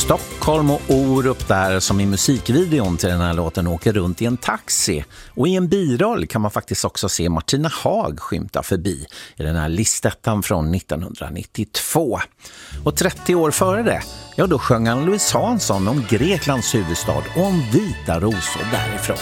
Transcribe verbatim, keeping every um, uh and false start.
Stockholm och Orup där som i musikvideon till den här låten åker runt i en taxi. Och i en biroll kan man faktiskt också se Martina Haag skymta förbi i den här listettan från nittonhundranittiotvå. Och trettio år före det, ja då sjöng han Louise Hansson om Greklands huvudstad och om vita rosor därifrån.